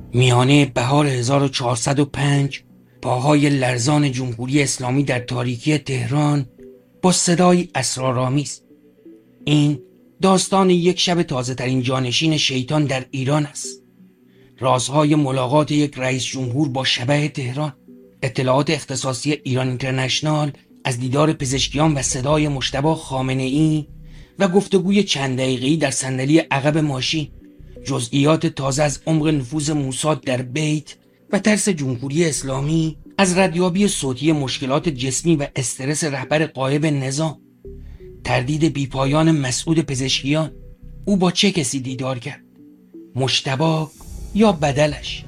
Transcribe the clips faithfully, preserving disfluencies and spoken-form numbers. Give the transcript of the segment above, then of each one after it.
میانه بهار هزار و چهارصد و پنج پاهای لرزان جمهوری اسلامی در تاریکی تهران با صدای اسرارآمیز. این داستان یک شب تازه ترین جانشین شیطان در ایران است. رازهای ملاقات یک رئیس جمهور با شبح تهران، اطلاعات اختصاصی ایران اینترنشنال از دیدار پزشکیان و صدای مجتبی خامنه‌ای و گفتگوی چند دقیقه‌ای در صندلی عقب ماشین، جزئیات تازه از عمق نفوذ موساد در بیت و ترس جمهوری اسلامی از ردیابی صوتی مشکلات جسمی و استرس رهبر غایب نظام، تردید بیپایان مسعود پزشکیان، او با چه کسی دیدار کرد؟ مجتبی یا بدلش؟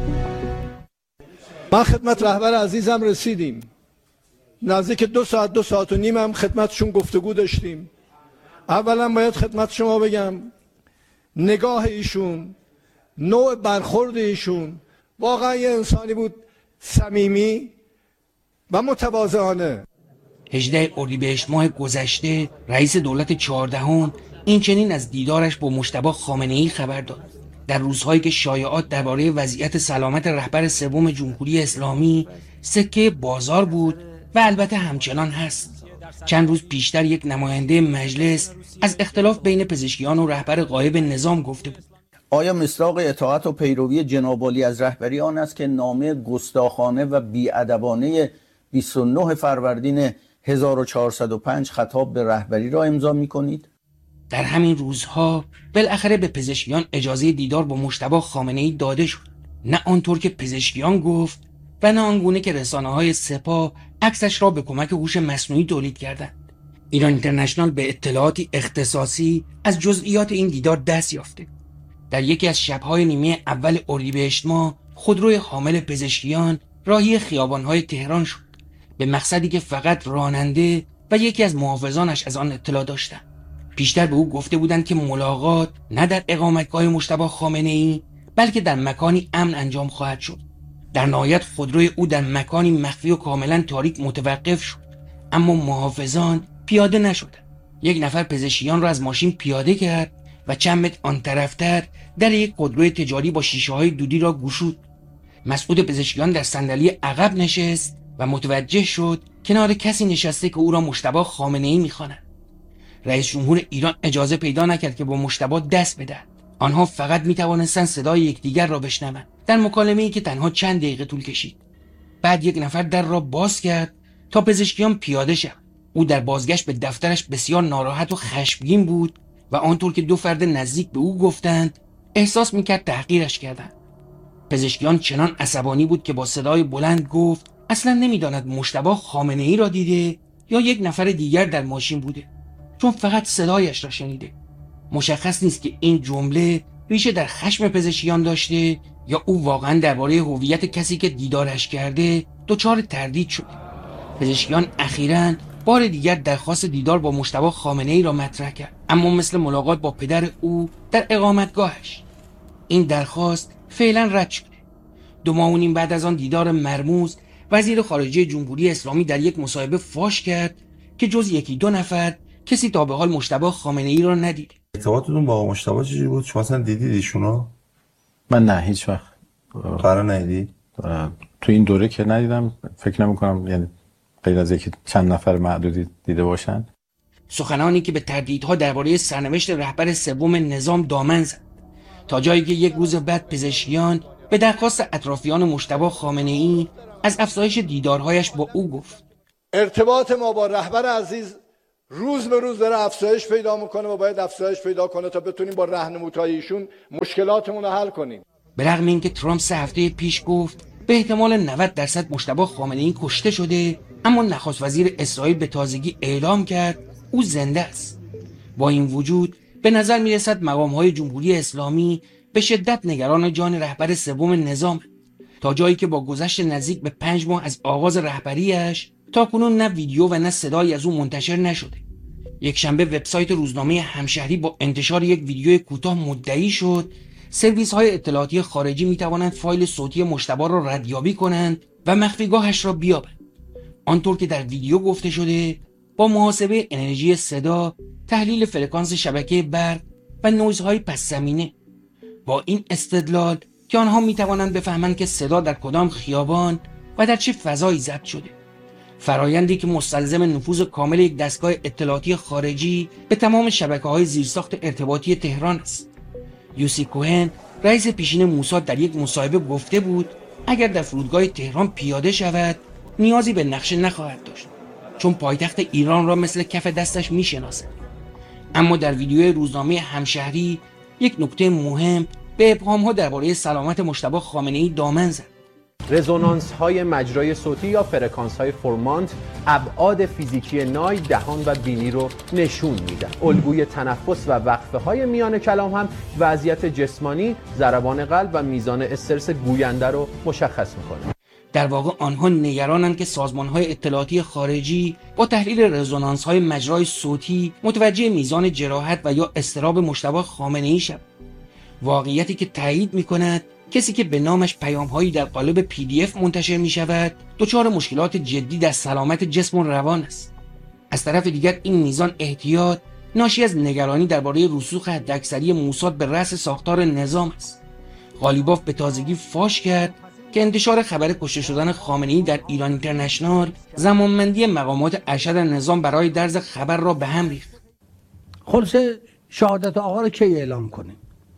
ما خدمت رهبر عزیزم رسیدیم. نزدیک دو ساعت دو ساعت و نیم هم خدمتشون گفتگو داشتیم. اولا باید خدمت شما بگم نگاه ایشون، نوع برخورد ایشون واقعا یه انسانی بود صمیمی و متواضعانه. هجدهم اردیبهشت ماه گذشته رئیس دولت چهاردهم این چنین از دیدارش با مجتبی خامنه‌ای خبر داد. در روزهایی که شایعات درباره وضعیت سلامت رهبر سوم جمهوری اسلامی سکه بازار بود و البته همچنان هست. چند روز پیشتر یک نماینده مجلس از اختلاف بین پزشکیان و رهبر غایب نظام گفته بود. آیا مصداق اطاعت و پیروی جناب عالی از رهبری آن است که نامه گستاخانه و بی‌ادبانه بیست و نه فروردین هزار و چهارصد و پنج خطاب به رهبری را امضا می‌کنید؟ در همین روزها بالاخره به پزشکیان اجازه دیدار با مجتبی خامنه‌ای داده شد. نه آنطور که پزشکیان گفت و نه آنگونه که رسانه‌های سپاه عکسش را به کمک هوش مصنوعی تولید کردند. ایران اینترنشنال به اطلاعاتی اختصاصی از جزئیات این دیدار دست یافته. در یکی از شب‌های نیمه اول اردیبهشت ماه خودروی حامل پزشکیان راهی خیابان‌های تهران شد، به مقصدی که فقط راننده و یکی از محافظانش از آن اطلاع داشتند. پیشتر به او گفته بودند که ملاقات نه در اقامتگاه مجتبی خامنه‌ای بلکه در مکانی امن انجام خواهد شد. در نهایت خودروی او در مکانی مخفی و کاملا تاریک متوقف شد، اما محافظان پیاده نشدند. یک نفر پزشکیان را از ماشین پیاده کرد و چند متر آن طرفتر در یک خودروی تجاری با شیشه‌های دودی را گشود. مسعود پزشکیان در صندلی عقب نشست و متوجه شد کنار کسی نشسته که او را مجتبی خامنه‌ای می‌خواند. رئیس جمهور ایران اجازه پیدا نکرد که با مجتبی دست بدهد. آنها فقط می‌توانستند صدای یکدیگر را بشنوند در مکالمه‌ای که تنها چند دقیقه طول کشید. بعد یک نفر در را باز کرد تا پزشکیان پیاده شد. او در بازگشت به دفترش بسیار ناراحت و خشمگین بود و آنطور که دو فرد نزدیک به او گفتند احساس می‌کرد تحقیرش کردند. پزشکیان چنان عصبانی بود که با صدای بلند گفت اصلا نمی‌داند مجتبی خامنه‌ای را دیده یا یک نفر دیگر در ماشین بوده، چون فقط صدایش را شنیده. مشخص نیست که این جمله ریشه در خشم پزشکیان داشته یا او واقعا درباره هویت کسی که دیدارش کرده دچار تردید شده. پزشکیان اخیراً بار دیگر درخواست دیدار با مجتبی خامنه‌ای را مطرح کرد، اما مثل ملاقات با پدر او در اقامتگاهش این درخواست فعلا رد شد. دو ماه و نیم بعد از آن دیدار مرموز، وزیر خارجه جمهوری اسلامی در یک مصاحبه فاش کرد که جز یکی دو نفر کسی تا به حال مجتبی خامنه‌ای را ندید. ارتباطتون با مجتبی چجوری بود؟ شما اصلا دیدید ایشونو؟ من نه، هیچ وقت قرار ندیدی؟ تو این دوره که ندیدم، فکر نمی کنم یعنی غیر از یکی چند نفر معدودی دیده باشن. سخنانی که به تردیدها درباره سرنوشت رهبر سوم نظام دامن زد، تا جایی که یک روز بعد پزشکیان به درخواست اطرافیان مجتبی خامنه‌ای از افزایش دیدارهایش با او گفت ارتباط ما با رهبر عزیز روز به روز داره افزایش پیدا میکنه و باید افزایش پیدا کنه تا بتونیم با راهنمودهای ایشون مشکلاتمون رو حل کنیم. به رغم اینکه ترامپ سه هفته پیش گفت به احتمال نود درصد مجتبی خامنه‌ای کشته شده، اما نخست وزیر اسرائیل به تازگی اعلام کرد او زنده است. با این وجود به نظر میرسد مقام‌های جمهوری اسلامی به شدت نگران جان رهبر سوم نظام، تا جایی که با گذشت نزدیک به پنج ماه از آغاز رهبریش تاکنون نه ویدیو و نه صدایی از او منتشر نشده. یک شنبه وبسایت روزنامه همشهری با انتشار یک ویدیو کوتاه مدعی شد سرویس های اطلاعاتی خارجی می توانند فایل صوتی مجتبی را ردیابی کنند و مخفیگاهش را بیابند. آنطور که در ویدیو گفته شده با محاسبه انرژی صدا، تحلیل فرکانس شبکه برق و نویزهای پس زمینه. با این استدلال که آنها می توانند بفهمند که صدا در کدام خیابان و در چه فضایی ضبط شده. فرایندی که مستلزم نفوذ کامل یک دستگاه اطلاعاتی خارجی به تمام شبکه‌های زیرساخت ارتباطی تهران است. یوسی کوهن، رئیس پیشین موساد، در یک مصاحبه گفته بود اگر در فرودگاه تهران پیاده شود نیازی به نقشه نخواهد داشت، چون پایتخت ایران را مثل کف دستش میشناسد. اما در ویدیوی روزنامه همشهری یک نکته مهم به ابهام‌ها درباره سلامت مجتبی خامنه‌ای دامن زد. رزونانس های مجرای صوتی یا فرکانس های فورمانت ابعاد فیزیکی نای، دهان و بینی رو نشون میدن. الگوی تنفس و وقفه های میان کلام هم وضعیت جسمانی، ضربان قلب و میزان استرس گوینده رو مشخص میکنه. در واقع آنها نگرانند که سازمان‌های اطلاعاتی خارجی با تحلیل رزونانس‌های مجرای صوتی متوجه میزان جراحت و یا اضطراب مجتبی خامنه‌ای شود. واقعیتی که تایید می‌کند کسی که به نامش پیام‌هایی در قالب پی دی اف منتشر می‌شود دچار مشکلات جدی در سلامت جسم و روان است. از طرف دیگر این میزان احتیاط ناشی از نگرانی درباره رسوخ حداکثری موساد به رأس ساختار نظام است. قالیباف به تازگی فاش کرد که انتشار خبر کشته شدن خامنه‌ای در ایران اینترنشنال زمانمندی مقامات ارشد نظام برای درز خبر را به هم ریخت. خلاصه شهادت آقا را کی اعلام کنیم؟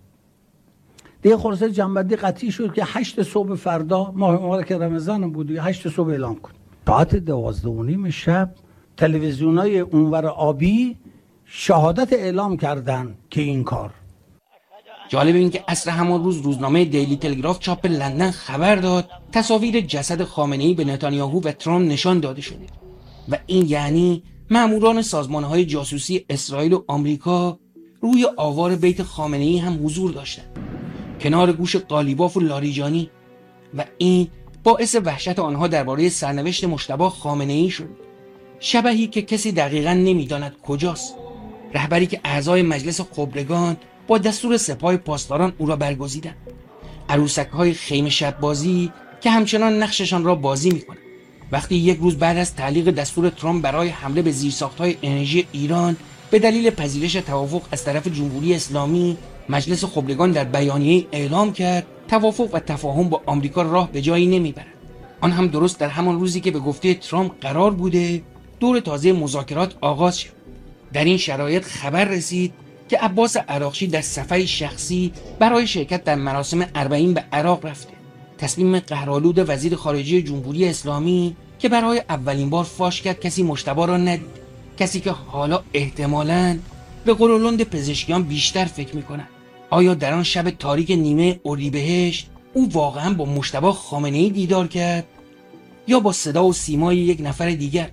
دیگه خلاصه جنبندی قطعی شد که هشت صبح فردا ماه مبارک رمضان بود، هشت صبح اعلام کنیم. ساعت دوازده و نیم شب تلویزیونای اونور آبی شهادت اعلام کردن که این کار. جالب این که عصر همان روز روزنامه دیلی تلگراف چاپ لندن خبر داد تصاویر جسد خامنه‌ای به نتانیاهو و ترامپ نشان داده شده و این یعنی ماموران سازمان‌های جاسوسی اسرائیل و آمریکا روی آوار بیت خامنه‌ای هم حضور داشتند، کنار گوش قالیباف و لاریجانی، و این باعث وحشت آنها درباره سرنوشت مجتبی خامنه‌ای شد. شبحی که کسی دقیقاً نمی‌داند کجاست، رهبری که اعضای مجلس خبرگان با دستور سپاه پاسداران او را برگزیدند، عروسک‌های خیمه شب بازی که همچنان نقششان را بازی می‌کنند. وقتی یک روز بعد از تعلیق دستور ترامپ برای حمله به زیرساخت‌های انرژی ایران به دلیل پذیرش توافق از طرف جمهوری اسلامی، مجلس خبرگان در بیانیه اعلام کرد توافق و تفاهم با آمریکا راه به جایی نمیبرد. آن هم درست در همان روزی که به گفته ترامپ قرار بوده دور تازه مذاکرات آغاز شد. در این شرایط خبر رسید که عباس عراقچی در سفری شخصی برای شرکت در مراسم اربعین به عراق رفته. تصمیم قهرآلود وزیر خارجه جمهوری اسلامی که برای اولین بار فاش کرد کسی مجتبی را ندید، کسی که حالا احتمالاً به قلولند پزشکیان بیشتر فکر میکنن. آیا در آن شب تاریک نیمه اردیبهشت او واقعا با مجتبی خامنه‌ای دیدار کرد یا با صدا و سیمای یک نفر دیگر؟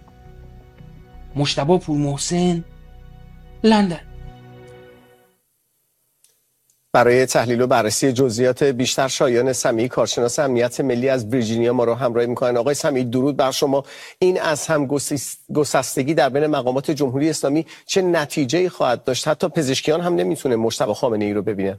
مجتبی پورمحسن، لندن. برای تحلیل و بررسی جزئیات بیشتر شایان سمیعی، کارشناس امنیت ملی از ویرجینیا ما رو همراهی می‌کنن. آقای سمیعی درود بر شما. این از هم گسستگی در بین مقامات جمهوری اسلامی چه نتیجه‌ای خواهد داشت؟ حتی پزشکیان هم نمیتونه مجتبی خامنه‌ای رو ببینن.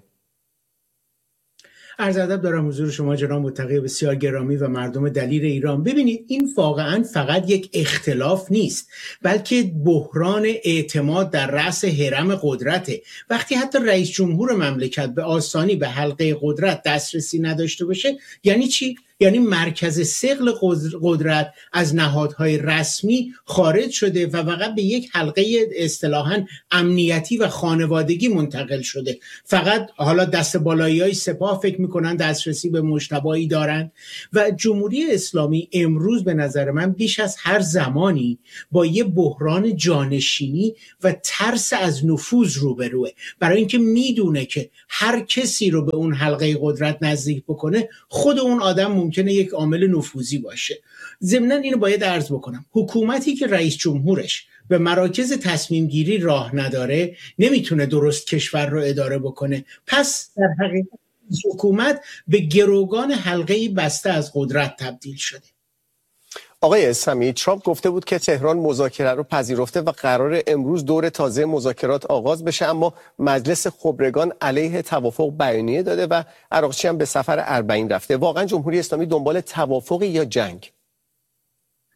عرض ادب دارم حضور شما جناب متقی بسیار گرامی و مردم دلیر ایران. ببینید این واقعا فقط یک اختلاف نیست، بلکه بحران اعتماد در رأس هرم قدرته. وقتی حتی رئیس جمهور مملکت به آسانی به حلقه قدرت دسترسی نداشته باشه، یعنی چی؟ یعنی مرکز ثقل قدرت از نهادهای رسمی خارج شده و فقط به یک حلقه اصطلاحاً امنیتی و خانوادگی منتقل شده. فقط حالا دست بالایی‌های سپاه فکر میکنن دسترسی به مجتبی دارن و جمهوری اسلامی امروز به نظر من بیش از هر زمانی با یه بحران جانشینی و ترس از نفوذ روبروه، برای اینکه میدونه که هر کسی رو به اون حلقه قدرت نزدیک بکنه خود اون آدم ممکنه یک عامل نفوذی باشه. ضمناً اینو باید عرض بکنم، حکومتی که رئیس جمهورش به مراکز تصمیم گیری راه نداره نمیتونه درست کشور رو اداره بکنه. پس در حقیقت حکومت به گروگان حلقه‌ای بسته از قدرت تبدیل شده. آقای سمیعی، ترامپ گفته بود که تهران مذاکره رو پذیرفته و قرار امروز دور تازه مذاکرات آغاز بشه، اما مجلس خبرگان علیه توافق بیانیه داده و عراقچی هم به سفر اربعین رفته. واقعا جمهوری اسلامی دنبال توافق یا جنگ؟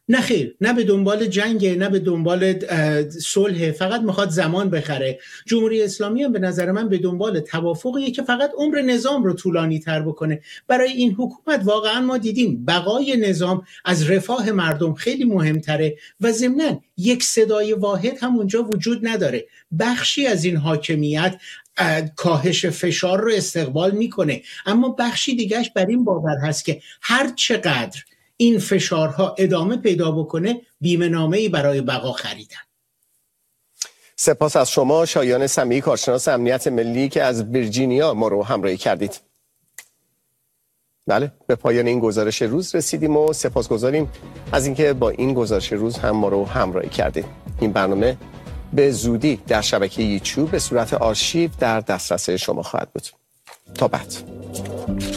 نه خیر، نه به دنبال جنگ، نه به دنبال صلح، فقط میخواد زمان بخره. جمهوری اسلامی هم به نظر من به دنبال توافقیه که فقط عمر نظام رو طولانی تر بکنه. برای این حکومت واقعا ما دیدیم بقای نظام از رفاه مردم خیلی مهمتره و ضمناً یک صدای واحد هم اونجا وجود نداره. بخشی از این حاکمیت کاهش فشار رو استقبال میکنه، اما بخشی دیگهش بر این باور هست که هر چقدر این فشارها ادامه پیدا بکنه بیمه‌نامه‌ای برای بقا خریدن. سپاس از شما شایان سمیعی، کارشناس امنیت ملی که از ویرجینیا ما رو همراهی کردید. بله، به پایان این گزارش روز رسیدیم و سپاسگزاریم از اینکه با این گزارش روز هم ما رو همراهی کردید. این برنامه به زودی در شبکه یوتیوب به صورت آرشیو در دسترس شما خواهد بود. تا بعد.